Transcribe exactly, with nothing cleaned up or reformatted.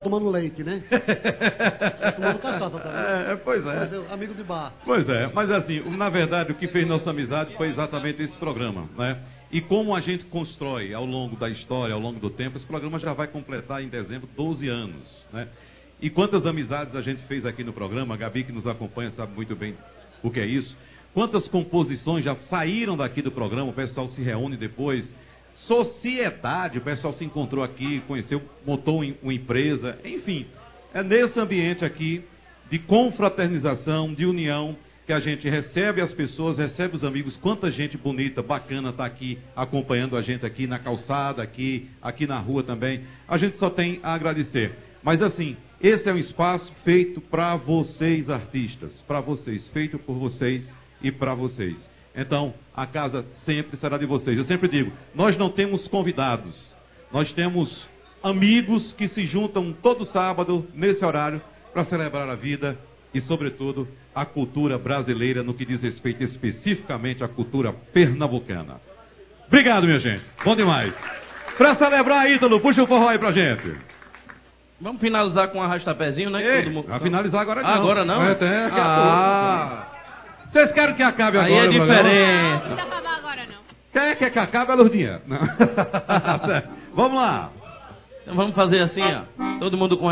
tomando leite, né? Tá tomando cachaça também. É, pois é. Mas é amigo de bar. Pois é, mas assim, na verdade, o que fez nossa amizade foi exatamente esse programa, né? E como a gente constrói ao longo da história, ao longo do tempo, esse programa já vai completar em dezembro doze anos, né? E quantas amizades a gente fez aqui no programa, a Gabi que nos acompanha sabe muito bem o que é isso. Quantas composições já saíram daqui do programa, o pessoal se reúne depois. Sociedade, o pessoal se encontrou aqui, conheceu, montou uma empresa, enfim. É nesse ambiente aqui de confraternização, de união, que a gente recebe as pessoas, recebe os amigos. Quanta gente bonita, bacana está aqui acompanhando a gente aqui na calçada, aqui, aqui na rua também. A gente só tem a agradecer. Mas assim, esse é um espaço feito para vocês artistas, para vocês, feito por vocês e para vocês. Então, a casa sempre será de vocês. Eu sempre digo, nós não temos convidados, nós temos amigos que se juntam todo sábado, nesse horário, para celebrar a vida e, sobretudo, a cultura brasileira no que diz respeito especificamente à cultura pernambucana. Obrigado, minha gente. Bom demais. Para celebrar, Ítalo, puxa o forró aí pra gente. Vamos finalizar com um arrasta-pezinho, né? Ei, todo mundo... Vai finalizar agora não. Ah, agora não? É, até daqui a ah. pouco. Vocês querem que acabe Aí agora? é diferente. Não precisa acabar agora, não. Quer que, que acabe a Lourdinha? Não. Vamos lá. Então vamos fazer assim, ó. Todo mundo com